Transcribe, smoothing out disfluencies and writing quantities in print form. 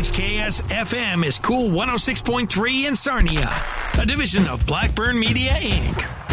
WHKS FM is Cool 106.3 in Sarnia, a division of Blackburn Media, Inc.